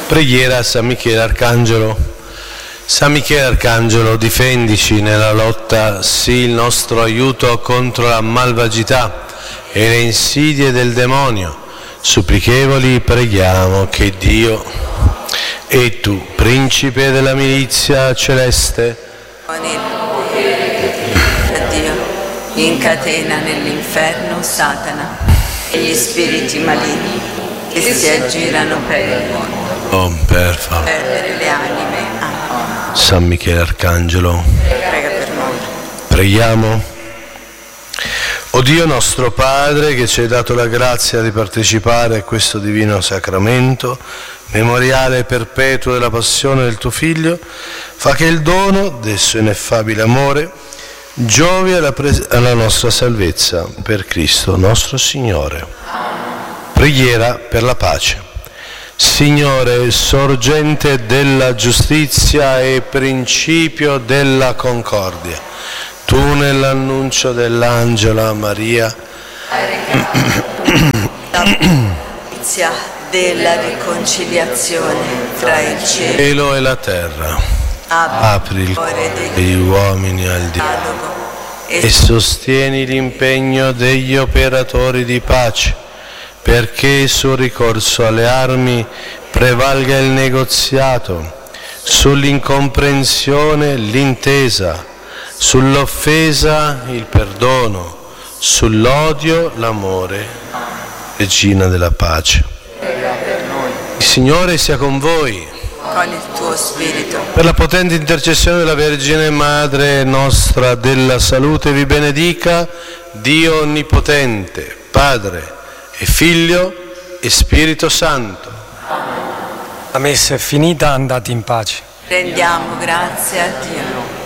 Preghiera a San Michele Arcangelo. San Michele Arcangelo, difendici nella lotta, sii il nostro aiuto contro la malvagità e le insidie del demonio. Supplichevoli preghiamo che Dio e tu, principe della milizia celeste, Dio incatena nell'inferno Satana e gli spiriti maligni che si aggirano per il mondo. Per favore. Perdere le anime. Amen. San Michele Arcangelo, Prega per noi. preghiamo. O Dio nostro Padre, che ci hai dato la grazia di partecipare a questo divino sacramento, memoriale perpetuo della passione del tuo Figlio, fa che il dono del suo ineffabile amore giovi alla nostra salvezza per Cristo nostro Signore. Preghiera per la pace. Signore, sorgente della giustizia e principio della concordia, tu nell'annuncio dell'angelo a Maria La notizia della riconciliazione fra il cielo e la terra, apri il cuore degli uomini al dialogo e sostieni l'impegno degli operatori di pace, perché sul ricorso alle armi prevalga il negoziato, sull'incomprensione l'intesa, sull'offesa il perdono, sull'odio l'amore. Regina della pace. Il Signore sia con voi. con il tuo spirito. Per la potente intercessione della Vergine Madre nostra della salute vi benedica Dio Onnipotente, Padre e Figlio e Spirito Santo. La messa è finita, andate in pace. Rendiamo grazie a Dio.